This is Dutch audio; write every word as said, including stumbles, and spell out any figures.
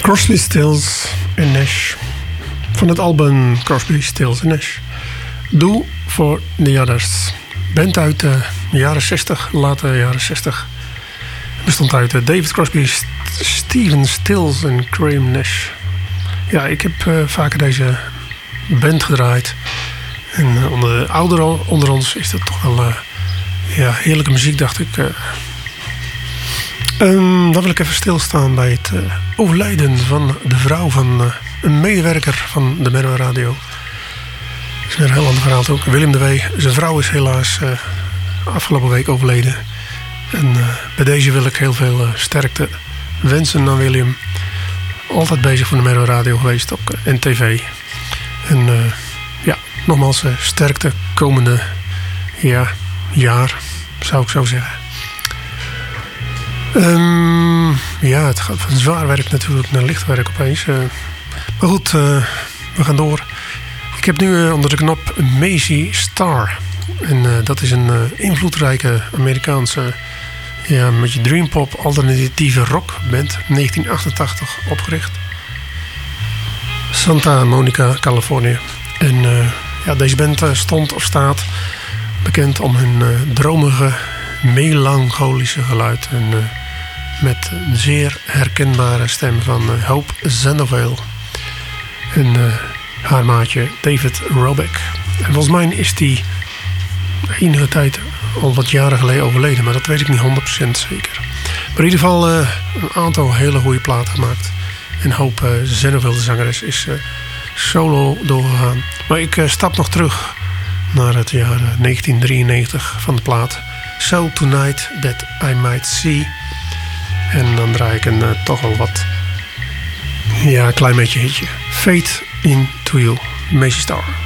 Crosby, Stills en Nash. Van het album Crosby, Stills en Nash. Do for the Others. Band uit de jaren zestig, late jaren zestig. Bestond uit David Crosby, St- Steven Stills en Graham Nash. Ja, ik heb uh, vaker deze band gedraaid. En uh, onder de ouderen onder ons is dat toch wel uh, ja, heerlijke muziek, dacht ik. Uh, um, dan wil ik even stilstaan bij het uh, overlijden van de vrouw van uh, een medewerker van de Merwe Radio. Dat is weer een heel ander verhaal ook. Willem de Wee. Zijn vrouw is helaas uh, afgelopen week overleden. En uh, bij deze wil ik heel veel uh, sterkte wensen aan William. Altijd bezig voor de Merwe Radio geweest, ook uh, en tv. En uh, ja, nogmaals uh, sterkte komende ja, jaar, zou ik zo zeggen. Um, ja, het gaat van zwaar werk natuurlijk naar licht werk opeens. Uh, maar goed, uh, we gaan door. Ik heb nu uh, onder de knop Maisie Starr. En uh, dat is een uh, invloedrijke Amerikaanse ja, een beetje dreampop alternatieve rockband. negentien achtentachtig opgericht. Santa Monica, Californië. En uh, ja, deze band uh, stond of staat bekend om hun uh, dromige, melancholische geluid. En uh, met een zeer herkenbare stem van uh, Hope Zendovale. En uh, haar maatje David Robeck. En volgens mij is die enige tijd al wat jaren geleden overleden. Maar dat weet ik niet honderd procent zeker. Maar in ieder geval uh, een aantal hele goede platen gemaakt. En Hope uh, Zendovale, de zangeres, is uh, solo doorgegaan. Maar ik uh, stap nog terug naar het jaar uh, negentien drieënnegentig van de plaat So Tonight That I Might See. En dan draai ik een uh, toch wel wat ja, klein beetje hitje. Fade Into You, Maisie Starr.